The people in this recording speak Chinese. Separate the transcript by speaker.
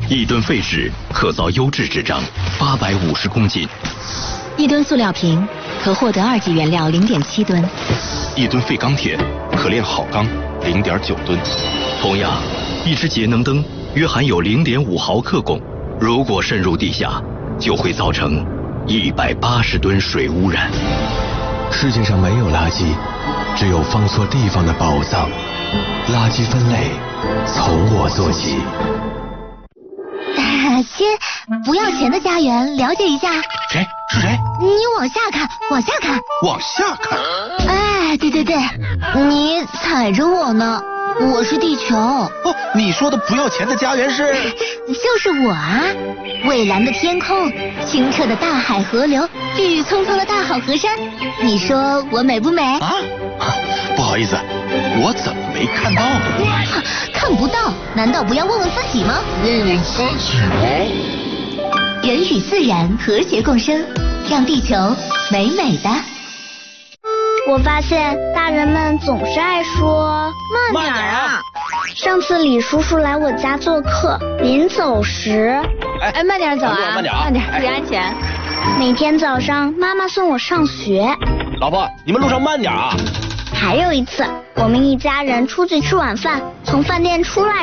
Speaker 1: 1吨废纸可造优质纸张850公斤
Speaker 2: ，1吨塑料瓶可获得2级原料0.7吨
Speaker 1: ，1吨废钢铁可炼好钢0.9吨。同样，一只节能灯约含有0.5毫克汞，如果渗入地下，就会造成180吨水污染。
Speaker 3: 世界上没有垃圾，只有放错地方的宝藏。垃圾分类从我做起。
Speaker 4: 先不要钱的家园了解一下。
Speaker 5: 谁？是谁？
Speaker 4: 你往下看，往下看，
Speaker 5: 往下看。
Speaker 4: 哎，对，你踩着我呢，我是地球。
Speaker 5: 哦，你说的不要钱的家园是？
Speaker 4: 就是我啊！蔚蓝的天空，清澈的大海河流，郁郁葱葱的大好河山，你说我美不美？
Speaker 5: 啊？不好意思，我怎么没看到呢？
Speaker 4: 看不到，难道不要问问自己吗？
Speaker 6: 问问自己吗？
Speaker 4: 人与自然和谐共生，让地球美美的。
Speaker 7: 我发现大人们总是爱说
Speaker 8: 慢点啊！
Speaker 7: 上次李叔叔来我家做客，临走时，
Speaker 8: 哎，慢点走啊！
Speaker 5: 慢点，
Speaker 8: 注意安全。
Speaker 7: 每天早上妈妈送我上学。
Speaker 5: 老婆，你们路上慢点啊！
Speaker 7: 还有一次，我们一家人出去吃晚饭，从饭店出来